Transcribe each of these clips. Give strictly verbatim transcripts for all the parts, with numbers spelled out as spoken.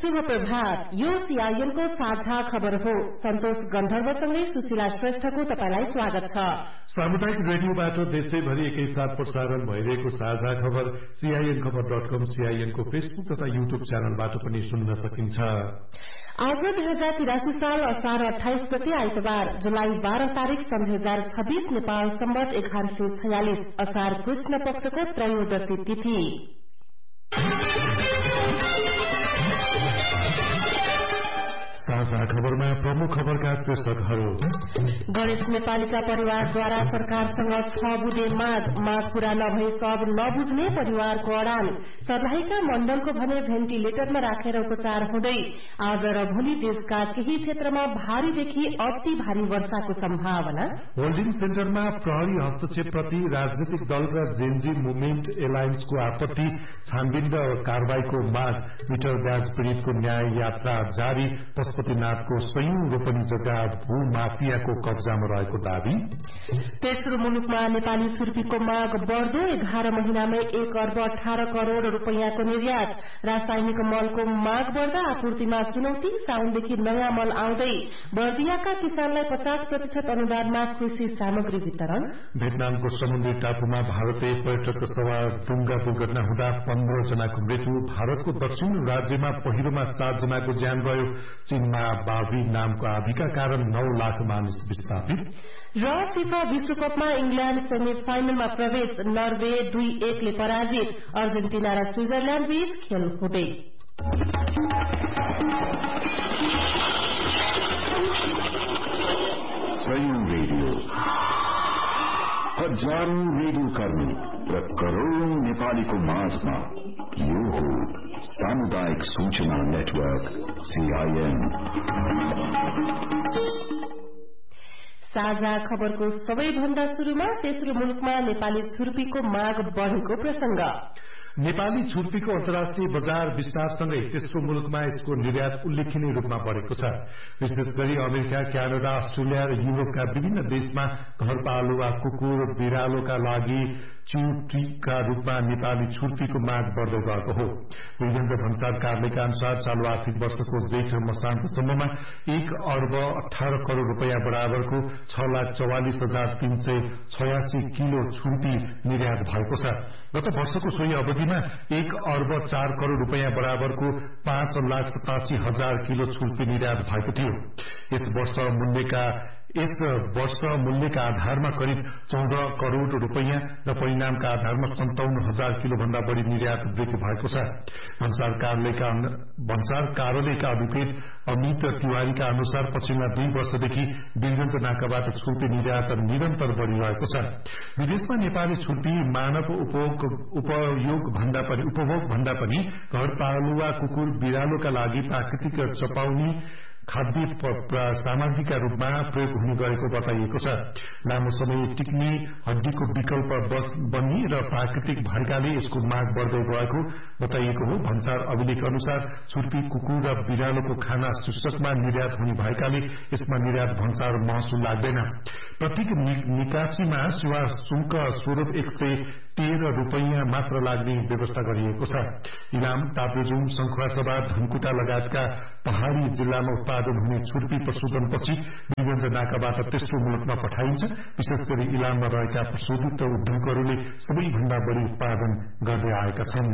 शुभ प्रभात। यो सीआईएन को साझा खबर हो। सन्तोष गन्धर्वसँगै सुशीला श्रेष्ठको तपाईलाई स्वागत छ। सामुदायिक रेडियोबाट देशैभरि एकैसाथ प्रसारण भइरहेको साझा खबर सीआईएन खबर डट कम, सीआईएन को फेसबुक तथा यूट्यूब च्यानलबाट पनि सुन्न सकिन्छ। आज दुई हजार तिरासी साल असार अठाइस गते आइतबार जुलाई बाह्र तारीक सन् दुई हजार छब्बीस नेपाल सम्वत एघार सय छयालिस असार कृष्ण पक्षको त्रयोदशी तिथि। साझा खबरमा प्रमुख खबरका शीर्षकहरू। गणेश नेपालीका परिवारद्वारा सरकारसँग छ बुधे माग माग पूरा नभए सब नबुझ्ने परिवारको अडान। सर्लाहीका मण्डलको भने भेन्टिलेटरमा राखेर उपचार हुँदै। आज र भोलि देशका केही क्षेत्रमा भारीदेखि अति भारी वर्षाको सम्भावना। होल्डिङ सेन्टरमा प्रहरी हस्तक्षेपप्रति राजनीतिक दल र जेनजी मुभमेन्ट एलायन्सको आपत्ति। छानबिन र कारबाहीको माग। मिटर ब्याज पीड़ितको न्याय यात्रा जारी। पशुपतिनाथको सयौं रोपनी जग्गा भू माफियाको कब्जामा रहेको दावी। तेस्रो मुलुकमा नेपाली छुर्पीको माग बढ्दो। एघार महिनामै एक अर्ब अठार करोड़ रूपियाँको निर्यात। रासायनिक मलको माग बढ्दा आपूर्तिमा चुनौती। साउनदेखि नयाँ मल आउँदै। बर्दियाका किसानलाई पचास प्रतिशत अनुदानमा कृषि सामग्री वितरण। भियतनामको समुद्री टापुमा भारतीय पर्यटक सवार डुंगा दुर्घटना हुँदा पन्ध्र जनाको मृत्यु। भारतको दक्षिण राज्यमा पहिरोमा सात जनाको ज्यान गयो। चीनमा बाभी नामको आँधीका कारण नौ लाख मानिस विस्थापित। र फिफा विश्वकपमा इंग्ल्याण्ड सेमी फाइनलमा प्रवेश। नर्वे दुई एकले पराजित। अर्जेन्टिना र स्विजरल्याण्ड बीच खेल हुँदै। रेडियो हजारौं रेडियो कर्मी र करोड़ौं नेपालीको माझमा यो हो सामुदायिक सूचना नेटवर्क सीआईएन। साझा खबरको सबैभन्दा शुरूमा तेस्रो मुलुकमा नेपाली छुर्पीको माग बढ़ेको प्रसंग। नेपाली छुर्पीको अन्तर्राष्ट्रिय बजार विस्तारसँगै तेस्रो मुलुकमा यसको निर्यात उल्लेखनीय रूपमा बढ़ेको छ। विशेष गरी अमेरिका, क्यानाडा, अस्ट्रेलिया र युरोपका विभिन्न देशमा घरपालुवा कुकुर, बिरालोका लागि च्युटीका रूपमा नेपाली छुर्पीको माग बढ़दै गएको हो। विभिन्न भन्सार कार्यालयका अनुसार चालू आर्थिक वर्षको जेठ मसान्तसम्ममा एक अर्ब अठार करोड़ रूपियाँ बराबरको छ लाख चौवालिस हजार तीन सय छयासी किलो छुर्पी निर्यात भएको छ। गत वर्षको सोही अवधिमा एक अर्ब चार करोड़ रूपियाँ बराबरको पाँच लाख सतासी हजार किलो छुर्पी निर्यात भएको थियो। यस वर्ष मूल्यका यस वर्ष मूल्यका आधारमा करिब चौध करोड़ रूपियाँ र परिणामका आधारमा सन्ताउन्न हजार किलो भन्दा बढ़ी निर्यात वृद्धि भएको छ। भन्सार कार्यालयका भन्सार कार्यालयका अधिकृत अमित तिवारीका अनुसार पछिल्ला दुई वर्षदेखि वीरगंज नाकाबाट छुर्पी निर्यात निरन्तर बढ़िरहेको छ। विदेशमा नेपाली छुर्पी मानव उपभोग उपयोग भन्दा पनि उपभोग भन्दा पनि घरपालुवा कुकुर, बिरालोका लागि प्राकृतिक चपाउने खाद्य सामग्रीका रूपमा प्रयोग हुने गरेको बताइएको छ। लामो समय टिक्ने हड्डीको विकल्प बन्ने र प्राकृतिक भएकाले यसको माग बढ़दै गएको बताइएको हो। भन्सार अभिलेख अनुसार छुर्पी, कुकुर र बिरालोको खाना शीर्षकमा निर्यात हुने भएकाले यसमा निर्यात भन्सार महसुल लाग्दैन। प्रत्येक निकासीमा सेवा शुल्क स्वरूप एक सय तेह्र रूपियाँ मात्र लाग्ने व्यवस्था गरिएको छ। इलाम, ताप्लेजुङ, शंखुवासभा, धनकुटा लगायतका पहाड़ी जिल्लामा उत्पादन हुने छुर्पी पशुधनपछि वीरगंज नाकाबाट तेस्रो मुलुकमा पठाइन्छ। विशेष गरी इलाममा रहेका प्रशोधित उद्योगहरूले सबैभन्दा बढ़ी उत्पादन गर्दै आएका छन्।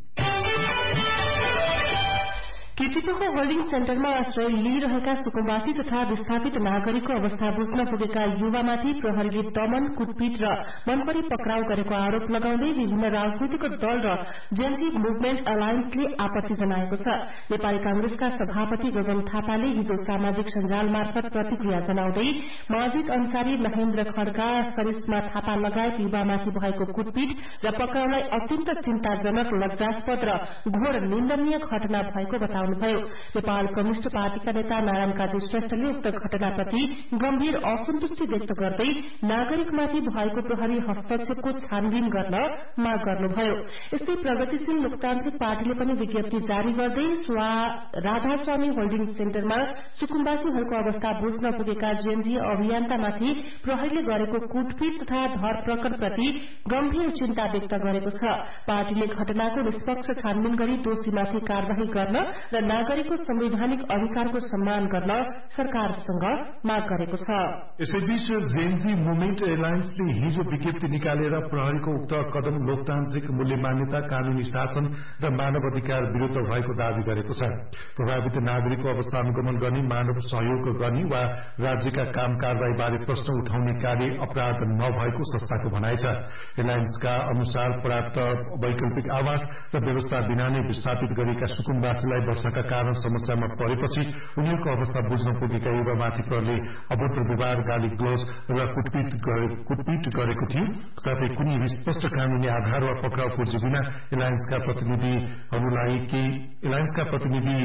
केटीपोको होल्डिङ सेन्टरमा आश्रय लिइरहेका सुकुम्बासी तथा विस्थापित नागरिकको अवस्था बुझ्न पुगेका युवामाथि प्रहरीले दमन, कुटपिट र मनपरी पक्राउ गरेको आरोप लगाउँदै विभिन्न राजनीतिक दल र जेनजी मुभमेन्ट एलायन्सले आपत्ति जनाएको छ। नेपाली कांग्रेसका सभापति गगन थापाले हिजो सामाजिक सञ्जाल मार्फत प्रतिक्रिया जनाउँदै माजिद अन्सारी, महेन्द्र खड्का, करिश्मा थापा लगायत युवामाथि भएको कुटपिट र पक्राउलाई अत्यन्त चिन्ताजनक, लज्जास्पद र घोर निन्दनीय घटना भएको बताउनु भयो। नेपाल कम्युनिष्ट पार्टीका नेता नारायण काजी श्रेष्ठले उक्त घटनाप्रति गम्भीर असन्तुष्टि व्यक्त गर्दै नागरिकमाथि भएको प्रहरी हस्तक्षेपको छानबिन गर्न माग गर्नुभयो। यस्तै प्रगतिशील लोकतान्त्रिक पार्टीले पनि विज्ञप्ति जारी गर्दै राधास्वामी होल्डिङ सेन्टरमा सुकुम्बासीहरूको अवस्था बुझ्न पुगेका जेएनजी अभियन्तामाथि प्रहरीले गरेको कुटपिट तथा धरपकडप्रति गम्भीर चिन्ता व्यक्त गरेको छ। पार्टीले घटनाको निष्पक्ष छानबिन गरी दोषीमाथि कार्यवाही गर्न र नागरिकको संवैधानिक अधिकारको सम्मान गर्न सरकारसँग माग गरेको छ। यसैबीच जेएनजी मुभमेन्ट एलायन्सले हिजो विज्ञप्ति निकालेर प्रहरीको उक्त कदम लोकतान्त्रिक मूल्य मान्यता, कानूनी शासन र मानव अधिकार विरूद्ध भएको दावी गरेको छ। प्रभावित नागरिकको अवस्था अनुगमन गर्ने, मानव सहयोग गर्ने वा राज्यका काम कारवाही बारे प्रश्न उठाउने कार्य अपराध नभएको संस्थाको भनाइ छ। एलायन्सका अनुसार पर्याप्त वैकल्पिक आवास र व्यवस्था बिना नै विस्थापित गरिएका सुकुम्बासीलाई वर्षाका कारण समस्यामा परेपछि उनीहरूको अवस्था बुझ्न पुगेका युवामाथि प्रहरीले अभद्र व्यवहार, गाली ग्लोज र कुटपिट गरेको थियो। साथै कुनै स्पष्ट कानूनी आधार वा पक्राउ पुर्जी बिना एलायन्सका प्रतिनिधिहरूलाई एलायन्सका प्रतिनिधि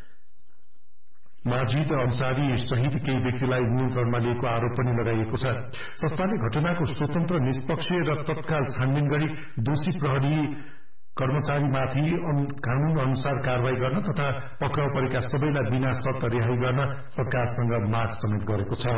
माजिद अन्सारी सहित केही व्यक्तिलाई नियन्त्रणमा लिएको आरोप पनि लगाइएको छ। संस्थाले घटनाको स्वतन्त्र, निष्पक्ष र तत्काल छानबिन गरी दोषी प्रहरी कर्मचारीमाथि कानून अनुसार कारवाही गर्न तथा पक्राउ परेका सबैलाई बिना शर्त रिहाई गर्न सरकारसँग माग समेत गरेको छ।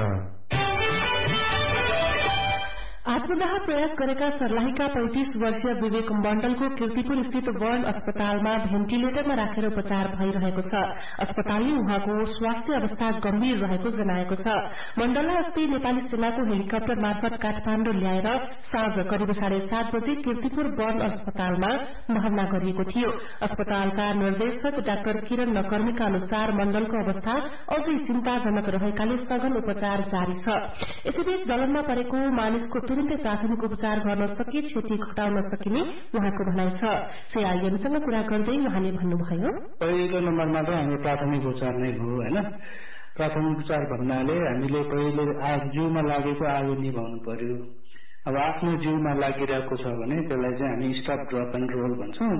आत्मदाह प्रयास गरेका सर्लाहीका पैंतिस वर्षीय विवेक मण्डलको कीर्तिपुर स्थित वर्ण अस्पतालमा भेन्टिलेटरमा राखेर उपचार भइरहेको छ। अस्पतालले उहाँको स्वास्थ्य अवस्था गम्भीर रहेको जनाएको छ। मण्डललाई अस्ति नेपाली सेनाको हेलिकप्टर मार्फत काठमाण्डु ल्याएर साँझ करिब साढे सात बजे कीर्तिपुर वर्ण अस्पतालमा भर्ना गरिएको थियो। अस्पतालका निर्देशक डाक्टर किरण नकर्मीका अनुसार मण्डलको अवस्था अझै चिन्ताजनक रहेकाले सघन उपचार जारी छ। यसैबीच जलनमा परेको मानिसको तुरुन्तै प्राथमिक उपचार गर्न सके क्षति घटाउन सकिने उहाँको भनाइ छ। सीआईएमसँग कुरा गर्दै उहाँले भन्नुभयो, पहिलो नम्बरमा त हाम्रो प्राथमिक उपचार नै हो हैन। प्राथमिक उपचार भन्नाले हामीले पहिले जिउमा लागेको आगो निभाउनु पर्यो। अब आफ्नो जिउमा लागिरहेको छ भने त्यसलाई चाहिँ हामी स्टप ड्रप एन्ड रोल भन्छौँ।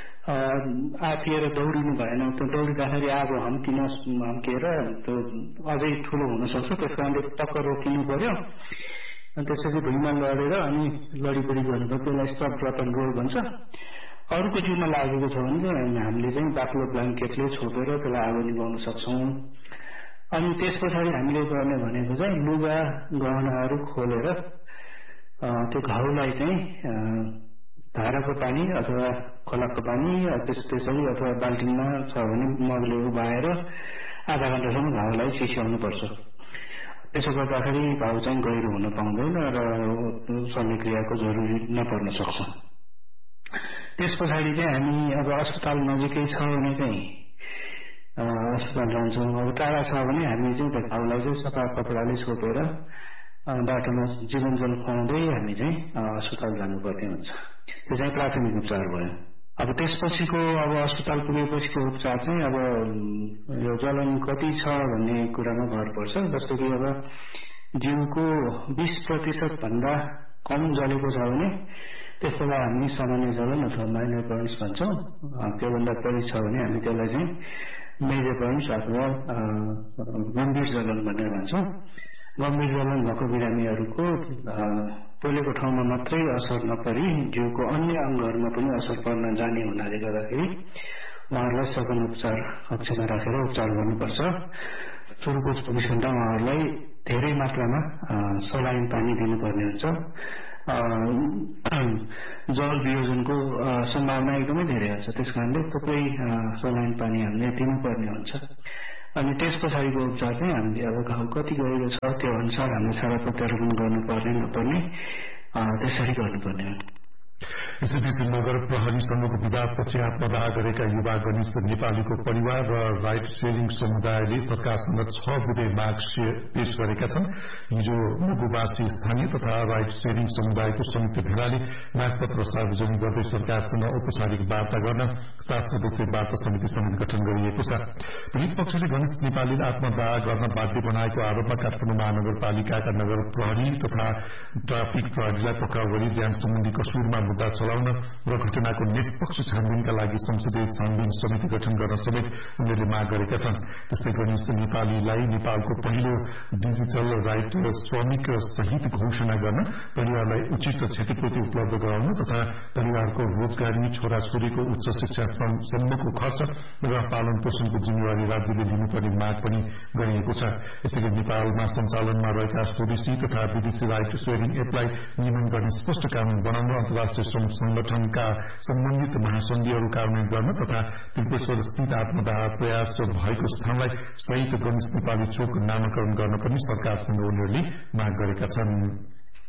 आफिएर दौडिनु भएन, त्यो दौडिँदाखेरि आगो हम्किन हम्किएर त्यो अझै ठूलो हुन सक्छ। त्यस कारणले टक्क रोकिनु पर्यो। अनि त्यसपछि भुइँमा लडेर अनि लडीबडी गर्नुपर्छ। त्यसलाई स्टप ड्रप एन्ड रोल भन्छ। अरूको जिउमा लागेको छ भने चाहिँ हामीले चाहिँ बाक्लो ब्ल्याङ्केटले छोपेर त्यसलाई आगो निभाउन सक्छौँ। अनि त्यस पछाडि हामीले गर्ने भनेको चाहिँ लुगा गहनाहरू खोलेर त्यो घाउलाई चाहिँ धाराको पानी अथवा खोलाको पानी त्यसपछि अथवा बाल्टिनमा छ भने मगले उभाएर आधा घण्टासम्म घाउलाई चिस्याउनुपर्छ। त्यसो गर्दाखेरि घाउ चाहिँ गहिरो हुन पाउँदैन र शल्यक्रियाको जरुरी नपर्न सक्छ। त्यस पछाडि चाहिँ हामी अब अस्पताल नजिकै छ भने चाहिँ अस्पताल जान्छौँ। अब टाढा छ भने हामी चाहिँ त्यो घाउलाई चाहिँ सफा कपडाले छोपेर बाटोमा जीवन जल खुवाउँदै हामी चाहिँ अस्पताल जानुपर्ने हुन्छ। त्यो चाहिँ प्राथमिक उपचार भयो। अब त्यसपछिको अब अस्पताल पुगेपछिको उपचार चाहिँ अब यो जलन कति छ भन्ने कुरामा भर पर्छ। जस्तो कि अब जिउको बीस प्रतिशत भन्दा कम जलेको छ भने त्यसलाई हामी सामान्य जलन अथवा माइनर बर्न्स भन्छौँ। त्योभन्दा बढी छ भने हामी त्यसलाई चाहिँ मेजर बर्न्स अथवा गम्भीर जलन भनेर भन्छौँ। गम्भीर जलन भएको बिरामीहरूको पोलेको ठाउँमा मात्रै असर नपरी जिउको अन्य अङ्गहरूमा पनि असर पर्न जाने हुनाले गर्दाखेरि उहाँहरूलाई सघन उपचार कक्षमा राखेर उपचार गर्नुपर्छ। सुरुको चौबिस घण्टा उहाँहरूलाई धेरै मात्रामा सलाइन पानी दिनुपर्ने हुन्छ। जल वियोजनको सम्भावना एकदमै धेरै हुन्छ। त्यस कारणले थुप्रै सलाइन पानी हामीले दिनुपर्ने हुन्छ। अनि त्यस पछाडिको उपचार चाहिँ हामीले अब घाउ कति गएको छ त्यो अनुसार हामीले सारा प्रत्यारोपण गर्नुपर्ने नपर्ने त्यसरी गर्नुपर्ने हो। यसैबीच नगर प्रहरीसँगको विवादपछि आत्मदाह गरेका युवा घनिष्ठ नेपालीको परिवार र राइट सेयरिङ समुदायले सरकारसँग छ बुँदे माग पेश गरेका छन्। हिजो मुगुवासी स्थानीय तथा राइट सेयरिङ समुदायको संयुक्त भेलाले मागपत्र सार्वजनिक गर्दै सरकारसँग औपचारिक वार्ता गर्न सात सदस्यीय वार्ता समिति समेत गठन गरिएको छ। पीड़ित पक्षले घनिष्ठ नेपालीले आत्मदाह गर्न बाध्य बनाएको आरोपमा काठमाडौँ महानगरपालिकाका नगर प्रहरी तथा ट्राफिक प्रहरीलाई पक्राउ गरी ज्यान सम्बन्धी कसुरमा मुद्दा चलाउन र घटनाको निष्पक्ष छानबिनका लागि संसदीय छानबिन समिति गठन गर्न समेत उनीहरूले माग गरेका छन्। त्यस्तै घनिष्ठ नेपालीलाई नेपालको पहिलो डिजिटल राइट श्रमिक सहित घोषणा गर्न, परिवारलाई उचित क्षतिपूर्ति उपलब्ध गराउन तथा परिवारको रोजगारी, छोराछोरीको उच्च शिक्षा सम्मको खर्च र पालन पोषणको जिम्मेवारी राज्यले लिनुपर्ने माग पनि गरिएको छ। यसैले नेपालमा सञ्चालनमा रहेका स्वदेशी तथा विदेशी राइट सेयरिङ एपलाई नियमन गर्ने स्पष्ट कानून बनाउन अन्तर्राष्ट्रिय राष्ट्रिय श्रम संगठनका सम्बन्धित महासन्धिहरू कार्यान्वयन गर्न तथा त्रिपुरेश्वर स्थित आत्मदाह प्रयास भएको स्थानलाई शहीद गणेश नेपाली चोक नामाकरण गर्न पनि सरकारसँग उनीहरूले माग गरेका छन्।